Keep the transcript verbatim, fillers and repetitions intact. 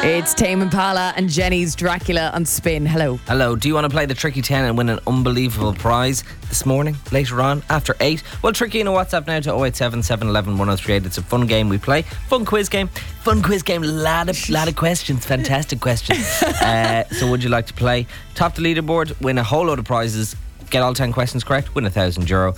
It's Tame Impala and Jenny's Dracula on Spin. Hello. Hello, do you want to play the Tricky ten and win an unbelievable prize this morning, later on, after eight? Well, Tricky in a WhatsApp now to oh eight seven, seven one one, one oh three eight. It's a fun game we play. Fun quiz game. Fun quiz game. Lot of, lot of questions. Fantastic questions. uh, so would you like to play? Top the leaderboard, win a whole load of prizes. Get all ten questions correct, win a thousand euro.